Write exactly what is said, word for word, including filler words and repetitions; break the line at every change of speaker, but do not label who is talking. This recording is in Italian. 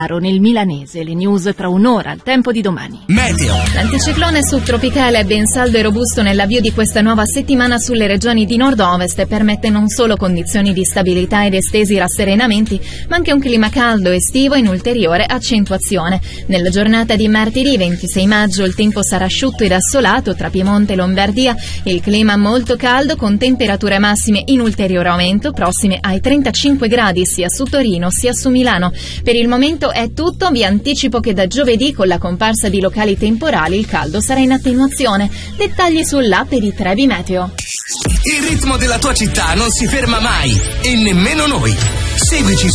Nel milanese, le news tra un'ora al tempo di domani.
Meteo.
L'anticiclone subtropicale è ben saldo e robusto nell'avvio di questa nuova settimana sulle regioni di nord-ovest e permette non solo condizioni di stabilità ed estesi rasserenamenti, ma anche un clima caldo estivo in ulteriore accentuazione. Nella giornata di martedì ventisei maggio il tempo sarà asciutto ed assolato tra Piemonte e Lombardia, il clima molto caldo con temperature massime in ulteriore aumento prossime ai trentacinque gradi sia su Torino sia su Milano. Per il momento è tutto, vi anticipo che da giovedì con la comparsa di locali temporali il caldo sarà in attenuazione. Dettagli sull'app di Trebi Meteo.
Il ritmo della tua città non si ferma mai e nemmeno noi. Seguici